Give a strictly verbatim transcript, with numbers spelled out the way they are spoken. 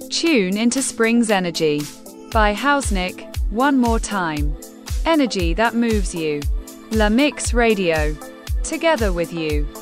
Tune into Spring's Energy by Hausnick. One more time. Energy that moves you. La Mix Radio. Together with you.